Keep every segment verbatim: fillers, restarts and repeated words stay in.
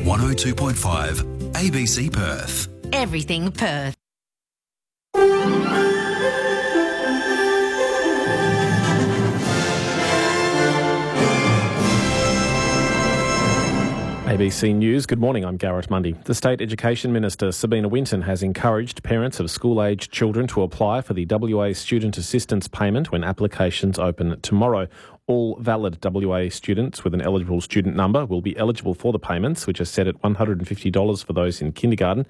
one oh two point five A B C Perth. Everything Perth. A B C News, good morning, I'm Garrett Mundy. The State Education Minister, Sabina Winton, has encouraged parents of school-aged children to apply for the W A Student Assistance Payment when applications open tomorrow. All valid W A students with an eligible student number will be eligible for the payments, which are set at one hundred fifty dollars for those in kindergarten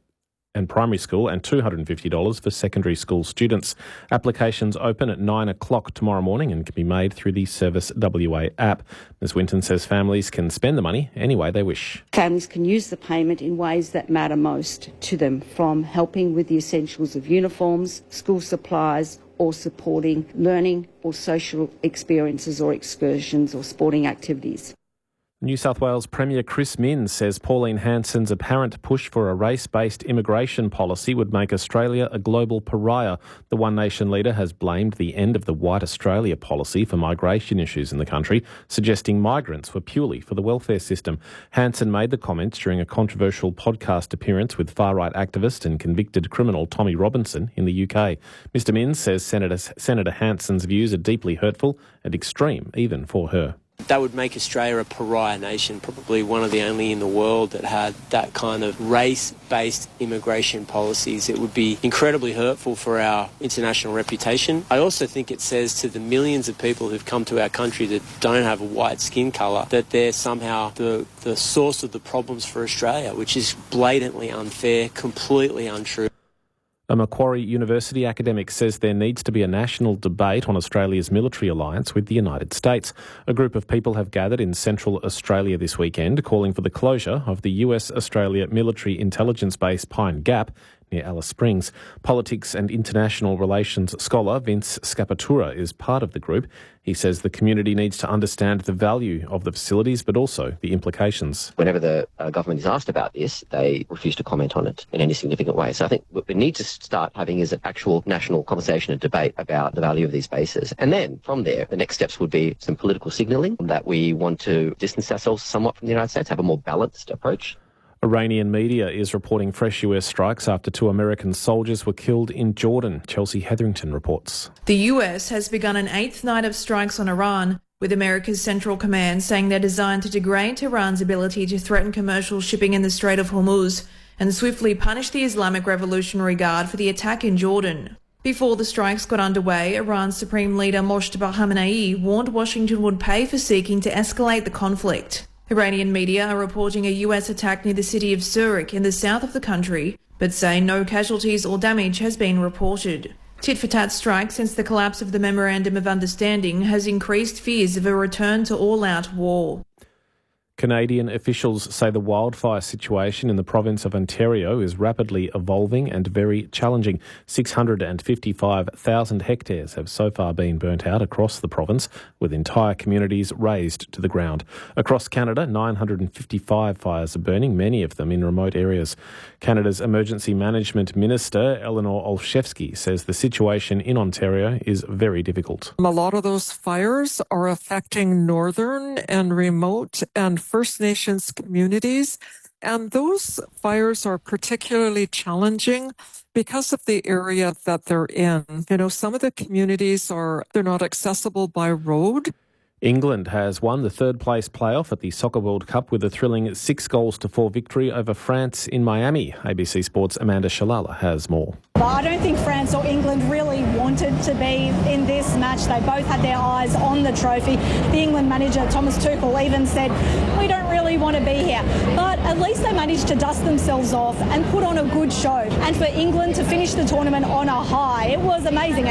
and primary school and two hundred fifty dollars for secondary school students. Applications open at nine o'clock tomorrow morning and can be made through the Service W A app. Ms Winton says families can spend the money any way they wish. Families can use the payment in ways that matter most to them, from helping with the essentials of uniforms, school supplies, or supporting learning or social experiences or excursions or sporting activities. New South Wales Premier Chris Minns says Pauline Hanson's apparent push for a race-based immigration policy would make Australia a global pariah. The One Nation leader has blamed the end of the White Australia policy for migration issues in the country, suggesting migrants were purely for the welfare system. Hanson made the comments during a controversial podcast appearance with far-right activist and convicted criminal Tommy Robinson in the U K. Mister Minns says Senator, Senator Hanson's views are deeply hurtful and extreme, even for her. That would make Australia a pariah nation, probably one of the only in the world that had that kind of race-based immigration policies. It would be incredibly hurtful for our international reputation. I also think it says to the millions of people who've come to our country that don't have a white skin colour that they're somehow the, the source of the problems for Australia, which is blatantly unfair, completely untrue. A Macquarie University academic says there needs to be a national debate on Australia's military alliance with the United States. A group of people have gathered in Central Australia this weekend calling for the closure of the U S-Australia military intelligence base Pine Gap near Alice Springs. Politics and international relations scholar Vince Scapatura is part of the group. He says the community needs to understand the value of the facilities, but also the implications. Whenever the uh, government is asked about this, they refuse to comment on it in any significant way. So I think what we need to start having is an actual national conversation and debate about the value of these bases. And then from there, the next steps would be some political signalling that we want to distance ourselves somewhat from the United States, have a more balanced approach. Iranian media is reporting fresh U S strikes after two American soldiers were killed in Jordan. Chelsea Hetherington reports. The U S has begun an eighth night of strikes on Iran, with America's Central Command saying they're designed to degrade Tehran's ability to threaten commercial shipping in the Strait of Hormuz and swiftly punish the Islamic Revolutionary Guard for the attack in Jordan. Before the strikes got underway, Iran's Supreme Leader Moshtaba Khamenei warned Washington would pay for seeking to escalate the conflict. Iranian media are reporting a U S attack near the city of Zurich in the south of the country, but say no casualties or damage has been reported. Tit-for-tat strikes since the collapse of the Memorandum of Understanding has increased fears of a return to all-out war. Canadian officials say the wildfire situation in the province of Ontario is rapidly evolving and very challenging. six hundred fifty-five thousand hectares have so far been burnt out across the province, with entire communities razed to the ground. Across Canada, nine hundred fifty-five fires are burning, many of them in remote areas. Canada's Emergency Management Minister, Eleanor Olszewski, says the situation in Ontario is very difficult. A lot of those fires are affecting northern and remote and First Nations communities, and those fires are particularly challenging because of the area that they're in. You know, some of the communities are, they're not accessible by road. England has won the third-place playoff at the Soccer World Cup with a thrilling six goals to four victory over France in Miami. A B C Sports' Amanda Shalala has more. Well, I don't think France or England really wanted to be in this match. They both had their eyes on the trophy. The England manager, Thomas Tuchel, even said, we don't really want to be here. But at least they managed to dust themselves off and put on a good show. And for England to finish the tournament on a high, it was amazing.